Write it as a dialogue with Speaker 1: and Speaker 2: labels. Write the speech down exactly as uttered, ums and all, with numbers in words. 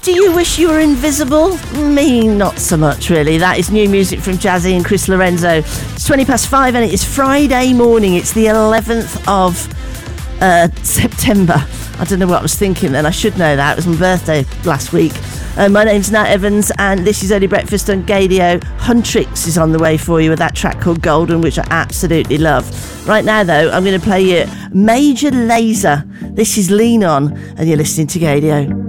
Speaker 1: Do you wish you were invisible? Me, not so much, really. That is new music from Jazzy and Chris Lorenzo. It's twenty past five and it is Friday morning. It's the eleventh of uh, September. I don't know what I was thinking then. I should know that. It was my birthday last week. Uh, my name's Nat Evans and this is Early Breakfast on Gadio. Huntrix is on the way for you with that track called Golden, which I absolutely love. Right now, though, I'm going to play you Major Lazer. This is Lean On and you're listening to Gadio.